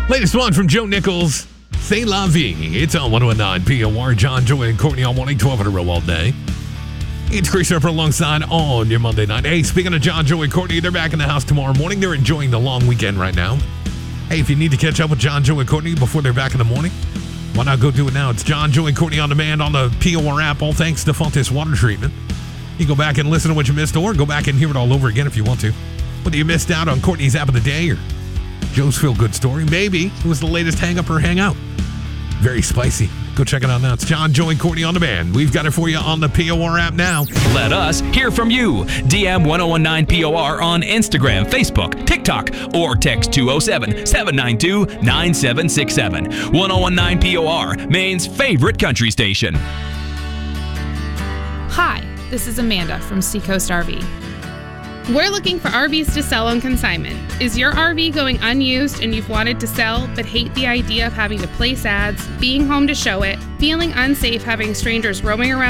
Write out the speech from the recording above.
Latest one from Joe Nichols. C'est la vie. It's on 119 POR. John, Joy, and Courtney on 112 in a row all day. It's Chris Harper alongside on your Monday night. Hey, speaking of John, Joy, and Courtney, they're back in the house tomorrow morning. They're enjoying the long weekend right now. Hey, if you need to catch up with John, Joy, and Courtney before they're back in the morning, why not go do it now? It's John, Joy, and Courtney on demand on the POR app, all thanks to Fontes Water Treatment. You go back and listen to what you missed, or go back and hear it all over again if you want to. Whether you missed out on Courtney's app of the day or Joe's feel-good story, maybe it was the latest hang-up or hangout. Very spicy. Go check it out now. It's John, Joe, and Courtney on demand. We've got it for you on the POR app now. Let us hear from you. DM 1019 POR on Instagram, Facebook, TikTok, or text 207-792-9767. 1019 POR, Maine's favorite country station. Hi, this is Amanda from Seacoast RV. We're looking for RVs to sell on consignment. Is your RV going unused and you've wanted to sell but hate the idea of having to place ads, being home to show it, feeling unsafe having strangers roaming around